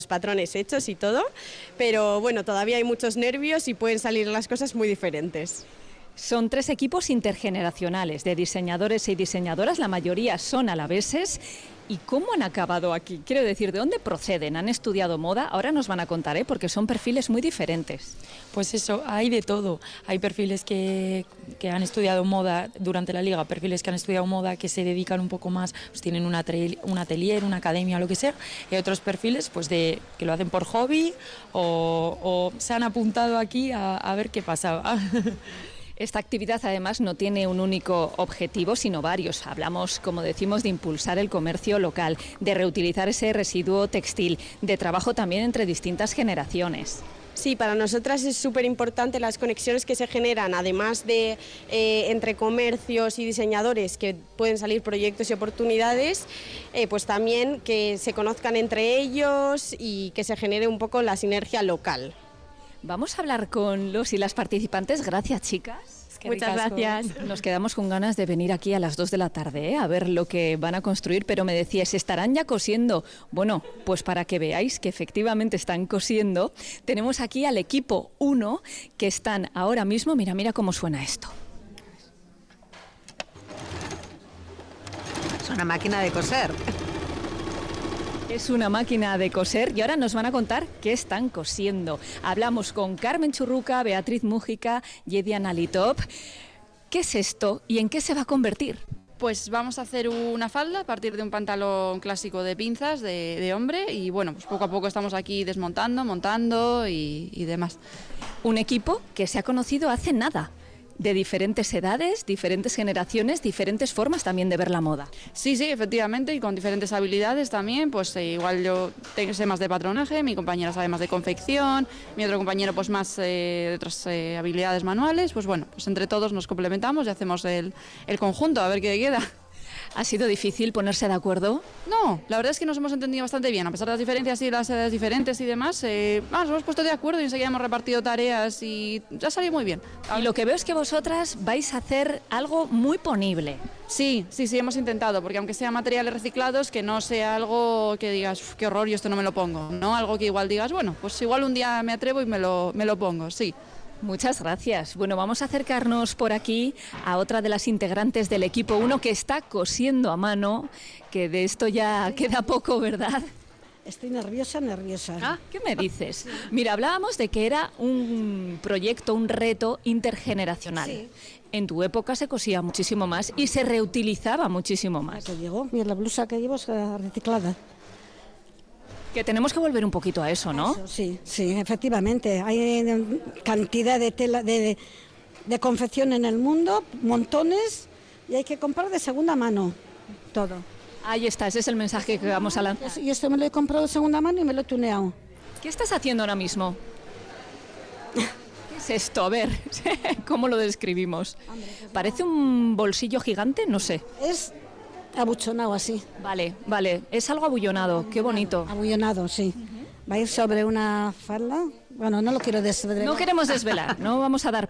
patrones hechos y todo, pero bueno, todavía hay muchos nervios y pueden salir las cosas muy diferentes. Son 3 equipos intergeneracionales de diseñadores y diseñadoras, la mayoría son alaveses. ¿Y cómo han acabado aquí? Quiero decir, ¿de dónde proceden? ¿Han estudiado moda? Ahora nos van a contar, porque son perfiles muy diferentes. Pues eso, hay de todo. Hay perfiles que han estudiado moda durante la liga, perfiles que han estudiado moda que se dedican un poco más, pues tienen un atelier, una academia, lo que sea, y otros perfiles pues que lo hacen por hobby o se han apuntado aquí a ver qué pasaba. Esta actividad además no tiene un único objetivo, sino varios. Hablamos, como decimos, de impulsar el comercio local, de reutilizar ese residuo textil, de trabajo también entre distintas generaciones. Sí, para nosotras es súper importante las conexiones que se generan, además de entre comercios y diseñadores, que pueden salir proyectos y oportunidades, pues también que se conozcan entre ellos y que se genere un poco la sinergia local. Vamos a hablar con los y las participantes. Gracias, chicas. Muchas gracias. Nos quedamos con ganas de venir aquí a las 2 de la tarde, a ver lo que van a construir, pero me decías, ¿estarán ya cosiendo? Bueno, pues para que veáis que efectivamente están cosiendo, tenemos aquí al equipo 1 que están ahora mismo, mira cómo suena esto. Es una máquina de coser. Es una máquina de coser y ahora nos van a contar qué están cosiendo. Hablamos con Carmen Churruca, Beatriz Mújica y Ediana Litop. ¿Qué es esto y en qué se va a convertir? Pues vamos a hacer una falda a partir de un pantalón clásico de pinzas de hombre y bueno, pues poco a poco estamos aquí desmontando, montando y demás. Un equipo que se ha conocido hace nada. De diferentes edades, diferentes generaciones, diferentes formas también de ver la moda. Sí, efectivamente, y con diferentes habilidades también, pues igual yo sé más de patronaje, mi compañera sabe más de confección, mi otro compañero pues más de otras habilidades manuales, pues bueno, pues entre todos nos complementamos y hacemos el conjunto, a ver qué queda. ¿Ha sido difícil ponerse de acuerdo? No, la verdad es que nos hemos entendido bastante bien, a pesar de las diferencias y las edades diferentes y demás, nos hemos puesto de acuerdo y enseguida hemos repartido tareas y ha salido muy bien. Y lo que veo es que vosotras vais a hacer algo muy ponible. Sí, hemos intentado, porque aunque sean materiales reciclados, que no sea algo que digas, qué horror, yo esto no me lo pongo, ¿no? Algo que igual digas, bueno, pues igual un día me atrevo y me lo pongo, sí. Muchas gracias. Bueno, vamos a acercarnos por aquí a otra de las integrantes del equipo 1 que está cosiendo a mano, que de esto ya queda poco, ¿verdad? Estoy nerviosa. Ah, ¿qué me dices? Mira, hablábamos de que era un proyecto, un reto intergeneracional. Sí. En tu época se cosía muchísimo más y se reutilizaba muchísimo más. ¿Qué digo? Mira, la blusa que llevo es reciclada. Que tenemos que volver un poquito a eso, ¿no? Eso, sí, efectivamente. Hay cantidad de tela, de confección en el mundo, montones, y hay que comprar de segunda mano todo. Ahí está, ese es el mensaje que vamos a lanzar. Y esto me lo he comprado de segunda mano y me lo he tuneado. ¿Qué estás haciendo ahora mismo? ¿Qué es esto? A ver, ¿cómo lo describimos? ¿Parece un bolsillo gigante? No sé. Es abuchonado así. Vale, es algo abullonado, qué bonito. Abullonado, sí. Va a ir sobre una falda. Bueno, no lo quiero desvelar. No queremos desvelar, no vamos a dar